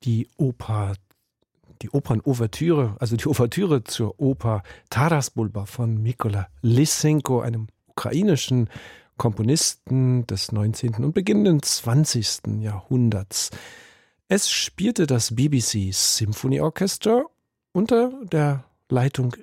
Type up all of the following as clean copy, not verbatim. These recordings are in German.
die Opernouvertüre, also die Ouvertüre zur Oper Taras Bulba von Mykola Lysenko, einem ukrainischen Komponisten des 19. und beginnenden 20. Jahrhunderts. Es spielte das BBC Symphony Orchestra unter der Leitung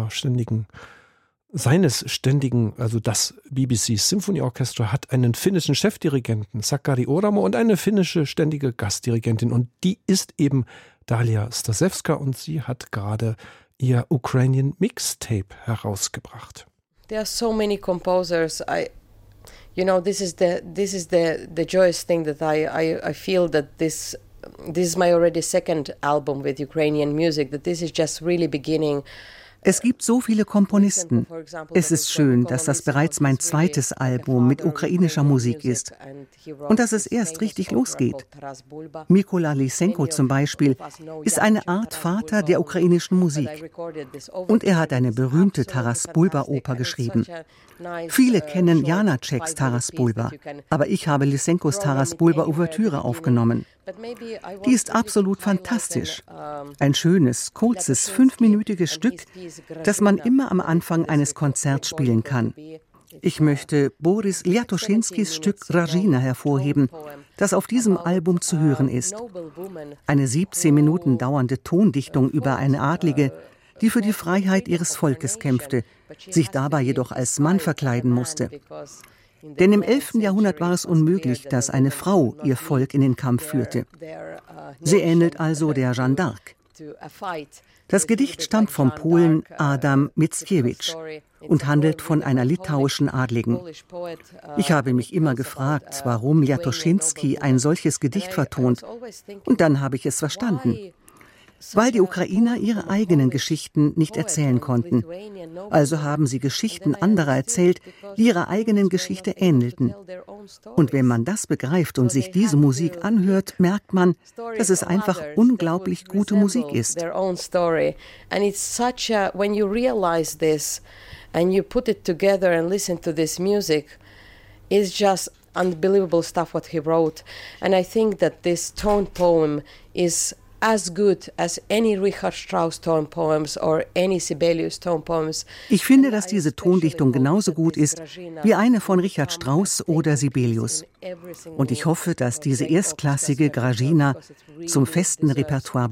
also das BBC Symphony Orchestra hat einen finnischen Chefdirigenten, Sakari Oramo, und eine finnische ständige Gastdirigentin, und die ist eben Dalia Stasewska, und sie hat gerade ihr Ukrainian Mixtape herausgebracht. There are so many composers. This is the joyous thing that I feel that this is my already second album with Ukrainian music, that this is just really beginning. Es gibt so viele Komponisten. Es ist schön, dass das bereits mein zweites Album mit ukrainischer Musik ist und dass es erst richtig losgeht. Mykola Lysenko zum Beispiel ist eine Art Vater der ukrainischen Musik. Und er hat eine berühmte Taras Bulba-Oper geschrieben. Viele kennen Janaceks Taras Bulba, aber ich habe Lysenkos Taras Bulba-Ouvertüre aufgenommen. Die ist absolut fantastisch. Ein schönes, kurzes, 5-minütiges Stück, das man immer am Anfang eines Konzerts spielen kann. Ich möchte Boris Liatoschinskis Stück Rajina hervorheben, das auf diesem Album zu hören ist. Eine 17 Minuten dauernde Tondichtung über eine Adlige, die für die Freiheit ihres Volkes kämpfte, sich dabei jedoch als Mann verkleiden musste. Denn im 11. Jahrhundert war es unmöglich, dass eine Frau ihr Volk in den Kampf führte. Sie ähnelt also der Jeanne d'Arc. Das Gedicht stammt vom Polen Adam Mickiewicz und handelt von einer litauischen Adligen. Ich habe mich immer gefragt, warum Liatoschinski ein solches Gedicht vertont. Und dann habe ich es verstanden. Weil die Ukrainer ihre eigenen Geschichten nicht erzählen konnten. Also haben sie Geschichten anderer erzählt, die ihrer eigenen Geschichte ähnelten. Und wenn man das begreift und sich diese Musik anhört, merkt man, dass es einfach unglaublich gute Musik ist. When you realize this and you put it together and listen to this music, it's just unbelievable stuff what he wrote. And I think that this tone poem is as good as any Richard Strauss tone poems or any Sibelius tone poems. Ich finde, dass diese Tondichtung genauso gut ist wie eine von Richard Strauss oder Sibelius. Und ich hoffe, dass diese erstklassige Grajina zum festen Repertoire